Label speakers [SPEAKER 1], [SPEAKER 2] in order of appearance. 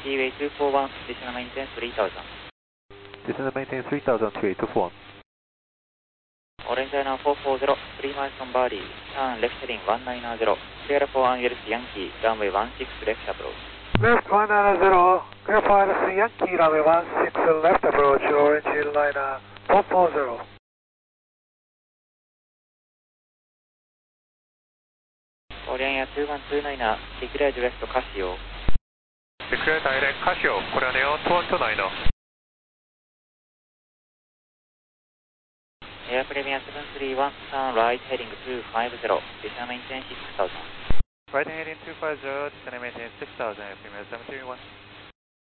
[SPEAKER 1] Seaway 241, descend and maintain 3000.
[SPEAKER 2] Descend and maintain 3000 to 8241.
[SPEAKER 1] Orange Liner 440, 3 miles from Bali, turn left heading 190, clear for Angeles Yankee, runway 16 left approach.
[SPEAKER 3] Left 190, clear for Angeles Yankee, runway 16 left approach, Orange Liner 440.
[SPEAKER 1] Orion 2129, declare direct Casio.
[SPEAKER 4] Declare direct Casio, Korean Air 2129.
[SPEAKER 1] Air Premier 731, turn right heading 250, descend and maintain 6000.
[SPEAKER 4] Right heading 250, descend and maintain 6000, Premier 731.